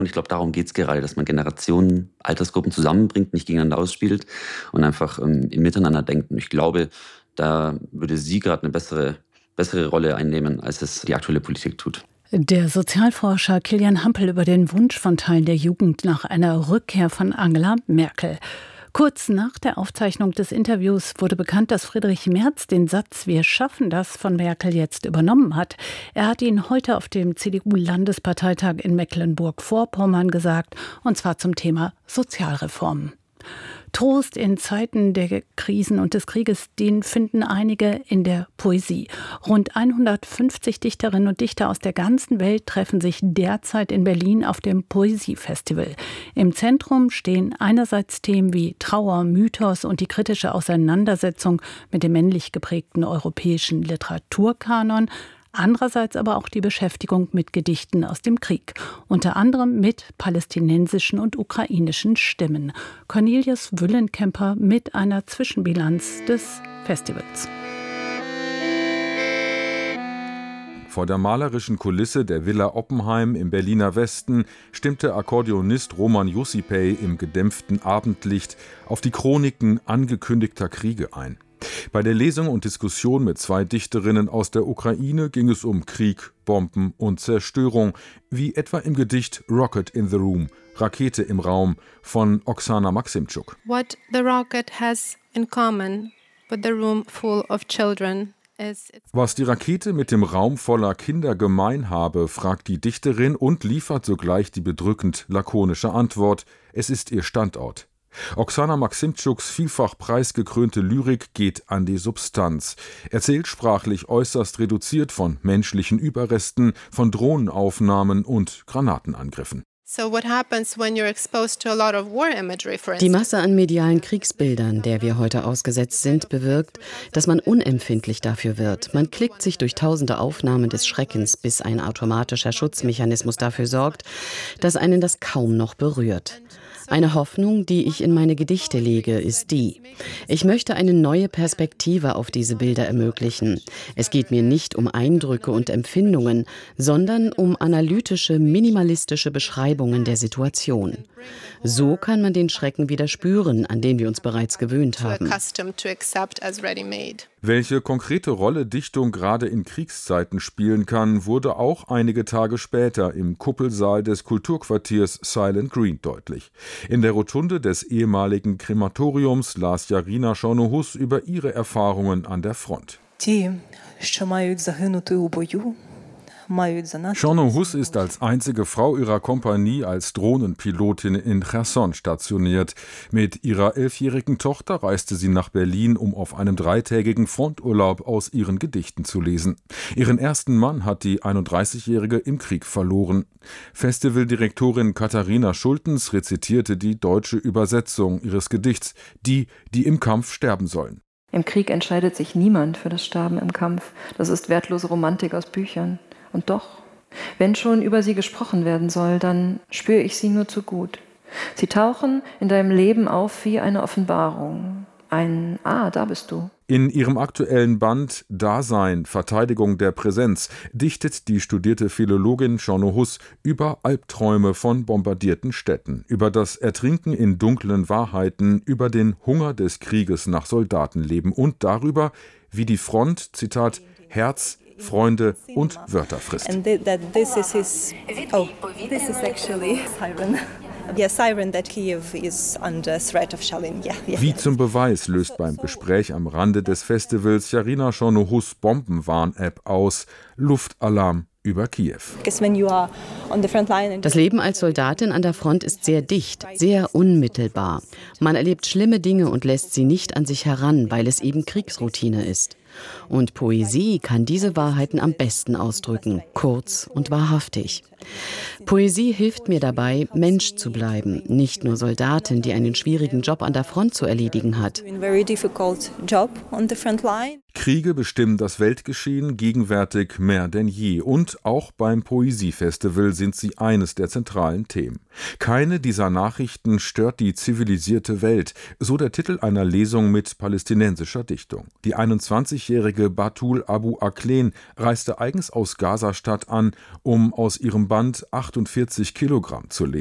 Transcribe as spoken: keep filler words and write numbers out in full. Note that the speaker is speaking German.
Und ich glaube, darum geht es gerade, dass man Generationen, Altersgruppen zusammenbringt, nicht gegeneinander ausspielt und einfach ähm, im Miteinander denkt. Und ich glaube, da würde sie gerade eine bessere, bessere Rolle einnehmen, als es die aktuelle Politik tut. Der Sozialforscher Kilian Hampel über den Wunsch von Teilen der Jugend nach einer Rückkehr von Angela Merkel. Kurz nach der Aufzeichnung des Interviews wurde bekannt, dass Friedrich Merz den Satz „Wir schaffen das" von Merkel jetzt übernommen hat. Er hat ihn heute auf dem C D U-Landesparteitag in Mecklenburg-Vorpommern gesagt, und zwar zum Thema Sozialreformen. Trost in Zeiten der Krisen und des Krieges, den finden einige in der Poesie. Rund hundertfünfzig Dichterinnen und Dichter aus der ganzen Welt treffen sich derzeit in Berlin auf dem Poesiefestival. Im Zentrum stehen einerseits Themen wie Trauer, Mythos und die kritische Auseinandersetzung mit dem männlich geprägten europäischen Literaturkanon, andererseits aber auch die Beschäftigung mit Gedichten aus dem Krieg, unter anderem mit palästinensischen und ukrainischen Stimmen. Cornelius Wüllenkemper mit einer Zwischenbilanz des Festivals. Vor der malerischen Kulisse der Villa Oppenheim im Berliner Westen stimmte Akkordeonist Roman Yusipay im gedämpften Abendlicht auf die Chroniken angekündigter Kriege ein. Bei der Lesung und Diskussion mit zwei Dichterinnen aus der Ukraine ging es um Krieg, Bomben und Zerstörung, wie etwa im Gedicht Rocket in the Room, Rakete im Raum von Oksana Maximtschuk. What the rocket has in common with the room full of children. Was die Rakete mit dem Raum voller Kinder gemein habe, fragt die Dichterin und liefert sogleich die bedrückend lakonische Antwort: Es ist ihr Standort. Oksana Maximtschuks vielfach preisgekrönte Lyrik geht an die Substanz, erzählt sprachlich äußerst reduziert von menschlichen Überresten, von Drohnenaufnahmen und Granatenangriffen. Die Masse an medialen Kriegsbildern, der wir heute ausgesetzt sind, bewirkt, dass man unempfindlich dafür wird. Man klickt sich durch tausende Aufnahmen des Schreckens, bis ein automatischer Schutzmechanismus dafür sorgt, dass einen das kaum noch berührt. Eine Hoffnung, die ich in meine Gedichte lege, ist die: Ich möchte eine neue Perspektive auf diese Bilder ermöglichen. Es geht mir nicht um Eindrücke und Empfindungen, sondern um analytische, minimalistische Beschreibungen der Situation. So kann man den Schrecken wieder spüren, an den wir uns bereits gewöhnt haben. Welche konkrete Rolle Dichtung gerade in Kriegszeiten spielen kann, wurde auch einige Tage später im Kuppelsaal des Kulturquartiers Silent Green deutlich. In der Rotunde des ehemaligen Krematoriums las Jarina Schornohus über ihre Erfahrungen an der Front. Ті, що мають загинути у бою, Schornohus ist als einzige Frau ihrer Kompanie als Drohnenpilotin in Cherson stationiert. Mit ihrer elfjährigen Tochter reiste sie nach Berlin, um auf einem dreitägigen Fronturlaub aus ihren Gedichten zu lesen. Ihren ersten Mann hat die einunddreißigjährige im Krieg verloren. Festivaldirektorin Katharina Schultens rezitierte die deutsche Übersetzung ihres Gedichts, die, die im Kampf sterben sollen. Im Krieg entscheidet sich niemand für das Sterben im Kampf. Das ist wertlose Romantik aus Büchern. Und doch, wenn schon über sie gesprochen werden soll, dann spüre ich sie nur zu gut. Sie tauchen in deinem Leben auf wie eine Offenbarung. Ein Ah, da bist du. In ihrem aktuellen Band Dasein, Verteidigung der Präsenz dichtet die studierte Philologin Schornohus über Albträume von bombardierten Städten, über das Ertrinken in dunklen Wahrheiten, über den Hunger des Krieges nach Soldatenleben und darüber, wie die Front, Zitat, Herz, Freunde und Wörter frisst. And that this is his, oh, this is actually siren. Yeah, siren that Kiev is under threat of shelling. Yeah, yeah. Wie zum Beweis löst beim Gespräch am Rande des Festivals Jarina Schornohus Bombenwarn-App aus. Luftalarm über Kiew. Das Leben als Soldatin an der Front ist sehr dicht, sehr unmittelbar. Man erlebt schlimme Dinge und lässt sie nicht an sich heran, weil es eben Kriegsroutine ist. Und Poesie kann diese Wahrheiten am besten ausdrücken, kurz und wahrhaftig. Poesie hilft mir dabei, Mensch zu bleiben, nicht nur Soldatin, die einen schwierigen Job an der Front zu erledigen hat. Kriege bestimmen das Weltgeschehen gegenwärtig mehr denn je. Und auch beim Poesiefestival sind sie eines der zentralen Themen. Keine dieser Nachrichten stört die zivilisierte Welt, so der Titel einer Lesung mit palästinensischer Dichtung. Die einundzwanzigjährige Batul Abu Aklen reiste eigens aus Gazastadt an, um aus ihrem Band achtundvierzig Kilogramm zu legen.